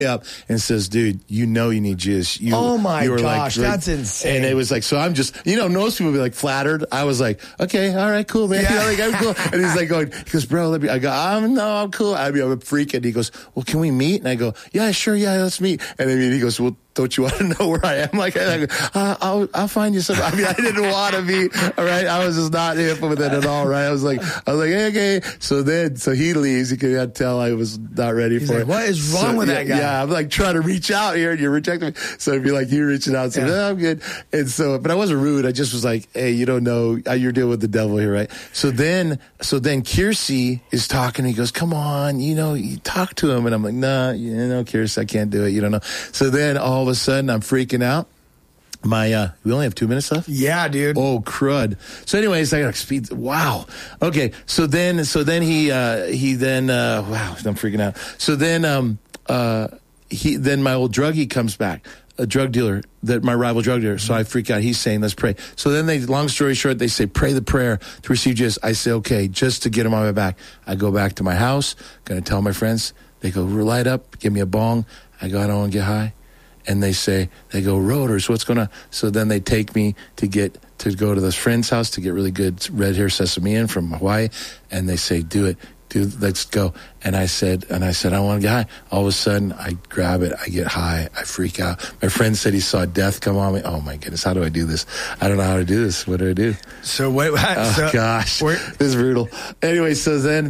up and says, dude, you need Jesus. Oh my you were gosh, that's insane. And it was like, so I'm just, most people would be like flattered. I was like, okay, all right, cool, man. Yeah. I'm cool. And he's like he goes, bro, let me, I go, I'm cool. I'm freaking. He goes, well, can we meet? And I go, yeah, sure. Yeah, let's meet. And then he goes, well, don't you want to know where I am? Like, I'll find you something. I mean, I didn't want to be, all right. I was just not hip with it at all, right? I was like, hey, okay. So he leaves. He could tell I was not ready for it. What is wrong with that guy? Yeah, I'm like trying to reach out here and you're rejecting me. So it'd be like you reaching out and saying, I'm good. And so, but I wasn't rude. I just was like, hey, you don't know, you're dealing with the devil here, right? So then Kiersey is talking. He goes, come on, you talk to him. And I'm like, nah, Kiersey, I can't do it. You don't know. So then all of a sudden I'm freaking out. We only have 2 minutes left? Yeah, dude. Oh, crud. So anyways, I got to speed. Wow. Okay. So then wow, I'm freaking out. So then, then my old druggie comes back, a drug dealer, my rival drug dealer. So I freak out. He's saying, let's pray. So then long story short, they say, pray the prayer to receive Jesus. I say, okay, just to get him on my back. I go back to my house, going to tell my friends. They go, light up, give me a bong. I go, I don't want to get high. And they go, Roaders, what's going on? So then they take me to go to this friend's house to get really good red hair sesame in from Hawaii. And they say, do it. Dude, let's go. And I said, I want to get high. All of a sudden, I grab it. I get high. I freak out. My friend said he saw death come on me. Oh, my goodness. How do I do this? I don't know how to do this. What do I do? So wait. Gosh. This is brutal. Anyway, so then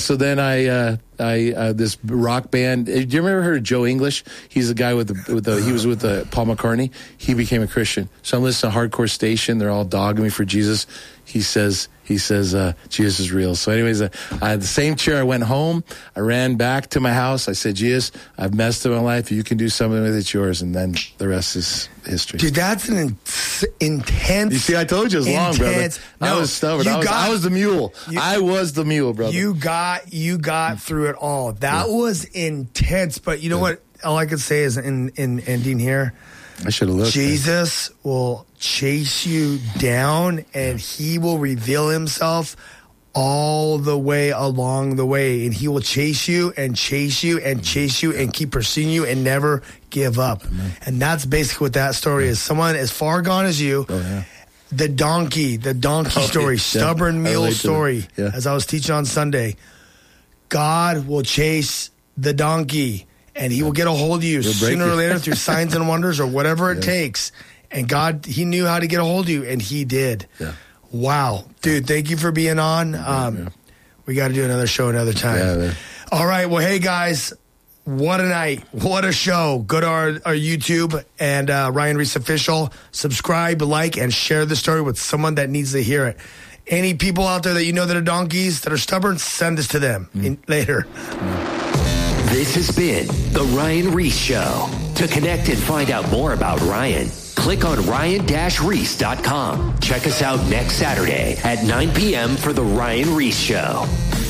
this rock band. Do you ever heard of Joe English? He's a guy he was with Paul McCartney. He became a Christian. So I'm listening to a hardcore station. They're all dogging me for Jesus. He says, Jesus is real. So anyways, I had the same chair. I went home. I ran back to my house. I said, Jesus, I've messed up my life. You can do something with it. It's yours. And then the rest is history. Dude, that's an intense. You see, I told you it was long, brother. I was stubborn. I was the mule. I was the mule, brother. You got through it all. That was intense. But you know what? All I could say is in ending here, I should have looked. Jesus will chase you down, and he will reveal himself all the way along the way, and he will chase you and chase you and chase you and keep pursuing you and never give up. Amen. And that's basically what that story is. Someone as far gone as you. Oh, yeah. The donkey story, stubborn mule story. Yeah. As I was teaching on Sunday, God will chase the donkey, and he will get a hold of you sooner or later through signs and wonders or whatever it takes. And God, he knew how to get a hold of you, and he did. Yeah. Wow. Dude, thank you for being on. We got to do another show another time. Yeah, all right. Well, hey, guys, what a night. What a show. Go to our YouTube and Ryan Ries Official. Subscribe, like, and share the story with someone that needs to hear it. Any people out there that you know that are donkeys, that are stubborn, send this to them later. This has been The Ryan Ries Show. To connect and find out more about Ryan, click on ryan-reese.com. Check us out next Saturday at 9 p.m. for The Ryan Ries Show.